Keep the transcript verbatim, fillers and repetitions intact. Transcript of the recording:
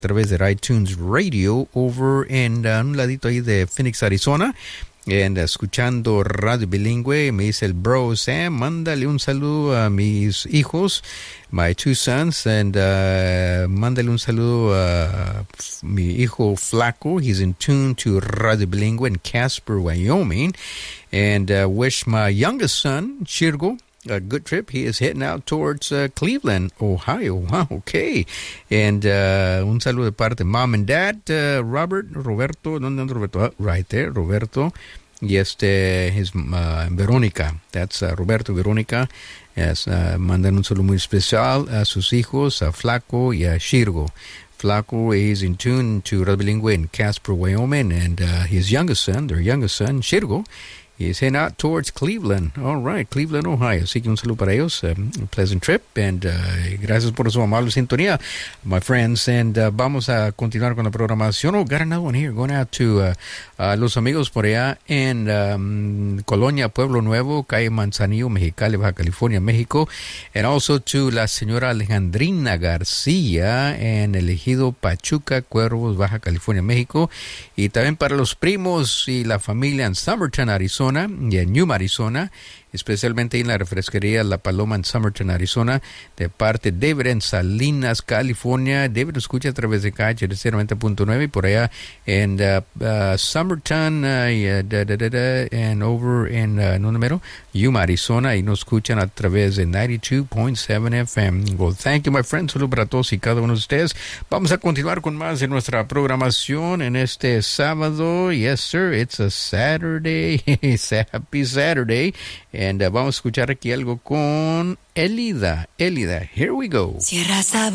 través de iTunes Radio over en uh, un ladito ahí de Phoenix, Arizona. And, uh, escuchando Radio Bilingüe, me dice el bro Sam, mándale un saludo a mis hijos, my two sons, and uh, mándale un saludo a mi hijo Flaco. He's in tune to Radio Bilingüe in Casper, Wyoming. And uh, wish my youngest son, Shirgo, a good trip. He is heading out towards uh, Cleveland, Ohio. Wow, okay. And uh, un saludo de parte de mom and dad, uh, Robert, Roberto, ¿dónde anda Roberto? Oh, right there, Roberto. Y este, his, uh, Verónica. That's uh, Roberto, Verónica. Yes, uh, mandan un saludo muy especial a sus hijos, a Flaco y a Shirgo. Flaco is in tune to Radio Bilingüe in Casper, Wyoming, and uh, his youngest son, their youngest son, Shirgo, is heading out towards Cleveland. All right, Cleveland, Ohio. Así que un saludo para ellos. Um, a pleasant trip. And uh, gracias por su amable sintonía, my friends. And uh, vamos a continuar con la programación. Oh, got another one here. Going out to uh, uh, los amigos por allá en um, Colonia, Pueblo Nuevo, calle Manzanillo, Mexicali, Baja California, México. And also to la señora Alejandrina García en el ejido Pachuca, Cuervos, Baja California, México. Y también para los primos y la familia en Summerton, Arizona, y en Yuma, Arizona, especialmente en la refresquería La Paloma en Summerton, Arizona, de parte de David en Salinas, California. David escucha a través de K H R C noventa punto nueve, y por allá en uh, uh, Summerton, uh, y, uh, da, da, da, da, and over en uh, no número, Yuma, Arizona, y nos escuchan a través de noventa y dos punto siete F M. Well, thank you, my friends. Saludos para todos y cada uno de ustedes. Vamos a continuar con más de nuestra programación en este sábado. Yes, sir, it's a Saturday. Happy Saturday. And uh, vamos a escuchar aquí algo con Elida. Elida, here we go.